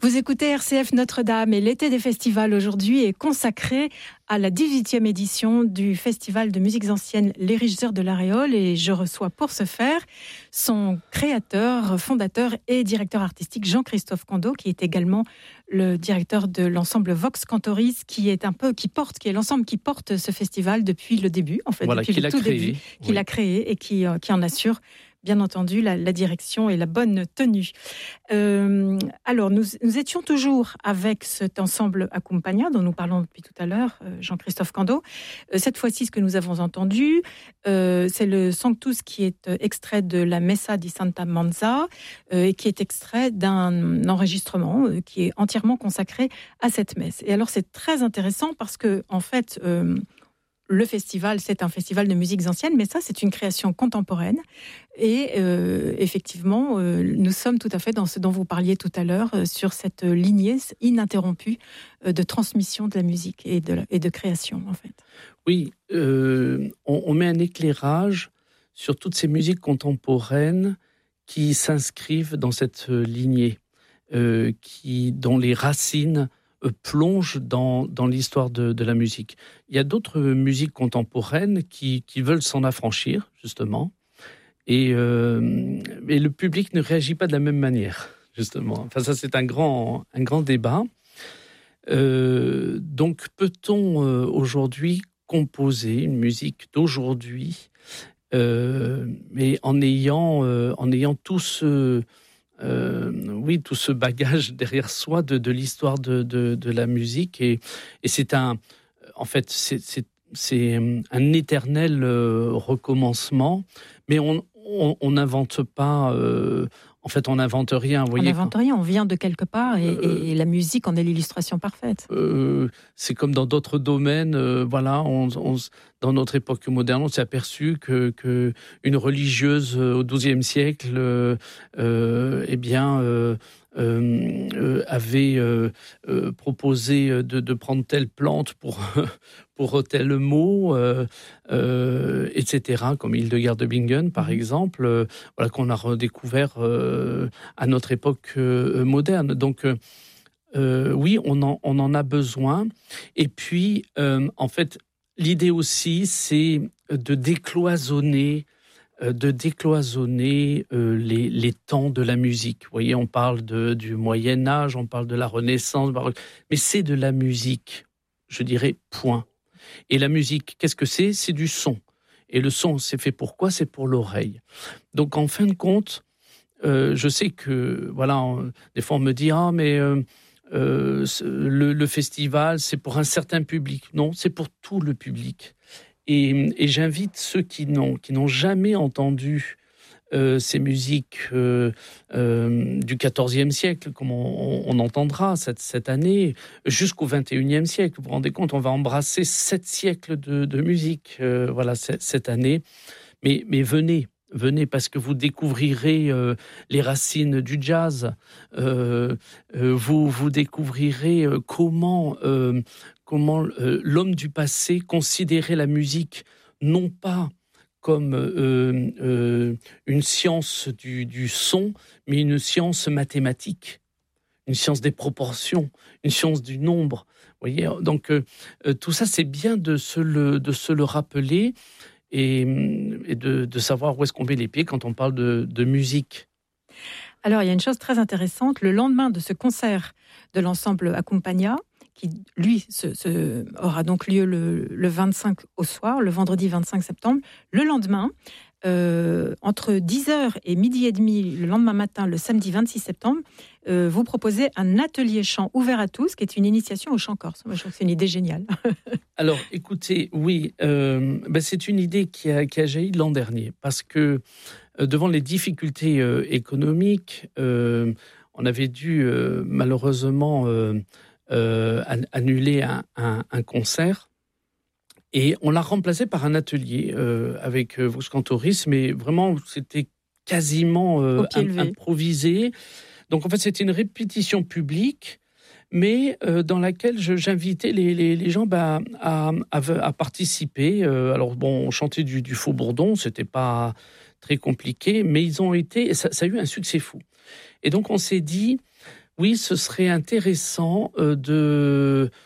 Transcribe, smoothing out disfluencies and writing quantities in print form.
Vous écoutez RCF Notre-Dame et l'été des festivals aujourd'hui est consacré à la 18e édition du Festival de musiques anciennes Les Régisseurs de l'Aréole et je reçois pour ce faire son créateur, fondateur et directeur artistique Jean-Christophe Condeau qui est également le directeur de l'ensemble Vox Cantoris qui est l'ensemble qui porte ce festival depuis le début, en fait, voilà, depuis le tout début, qui l'a créé et qui en assure bien entendu, la direction et la bonne tenue. Alors, nous étions toujours avec cet ensemble Accompagna dont nous parlons depuis tout à l'heure, Jean-Christophe Condeau. Cette fois-ci, ce que nous avons entendu, c'est le Sanctus qui est extrait de la Messa di Santa Manza et qui est extrait d'un enregistrement qui est entièrement consacré à cette messe. Et alors, c'est très intéressant parce que, en fait, le festival, c'est un festival de musiques anciennes, mais ça, c'est une création contemporaine. Et effectivement, nous sommes tout à fait dans ce dont vous parliez tout à l'heure, sur cette lignée ininterrompue de transmission de la musique et de création, en fait. Oui, on met un éclairage sur toutes ces musiques contemporaines qui s'inscrivent dans cette lignée, dont les racines plonge dans l'histoire de la musique. Il y a d'autres musiques contemporaines qui veulent s'en affranchir, justement, et le public ne réagit pas de la même manière, justement. Enfin, ça, c'est un grand débat. Donc, peut-on aujourd'hui composer une musique d'aujourd'hui, mais en ayant tout ce bagage derrière soi de l'histoire de la musique et c'est un éternel recommencement, mais on n'invente pas. On n'invente rien. On n'invente rien, on vient de quelque part et la musique en est l'illustration parfaite. C'est comme dans d'autres domaines. Dans notre époque moderne, on s'est aperçu que une religieuse au XIIe siècle, avait proposé de prendre telle plante pour tel mot, etc., comme Hildegard de Bingen, par exemple, qu'on a redécouvert à notre époque moderne. Donc, oui, on en a besoin. Et puis, en fait, l'idée aussi, c'est de décloisonner les temps de la musique. Vous voyez, on parle du Moyen-Âge, on parle de la Renaissance, mais c'est de la musique, je dirais, point. Et la musique, qu'est-ce que c'est ? C'est du son. Et le son, c'est fait pour quoi ? C'est pour l'oreille. Donc, en fin de compte, je sais que, des fois on me dit « Ah, mais le festival, c'est pour un certain public. » Non, c'est pour tout le public. Et j'invite ceux qui n'ont jamais entendu ces musiques du XIVe siècle, comme on entendra cette année, jusqu'au XXIe siècle. Vous vous rendez compte, on va embrasser 7 siècles de musique cette année. Mais venez, parce que vous découvrirez les racines du jazz. Vous découvrirez comment l'homme du passé considérait la musique non pas comme une science du son, mais une science mathématique, une science des proportions, une science du nombre. Vous voyez, donc tout ça, c'est bien de se le rappeler et de savoir où est-ce qu'on met les pieds quand on parle de musique. Alors, il y a une chose très intéressante. Le lendemain de ce concert de l'ensemble Accompagna, qui, lui, aura donc lieu le 25 au soir, le vendredi 25 septembre. Le lendemain, entre 10h et midi et demi, le lendemain matin, le samedi 26 septembre, vous proposez un atelier chant ouvert à tous, qui est une initiation au chant corse. Moi, je trouve que c'est une idée géniale. Alors, écoutez, oui, c'est une idée qui a jailli l'an dernier, parce que devant les difficultés économiques, on avait dû malheureusement annuler un concert et on l'a remplacé par un atelier avec Vox Cantoris, mais vraiment c'était quasiment improvisé. Donc en fait c'était une répétition publique, mais dans laquelle j'invitais les gens à participer. Alors bon, on chantait du faux bourdon, c'était pas très compliqué, mais ils ont été, ça a eu un succès fou. Et donc on s'est dit, Oui, ce serait intéressant de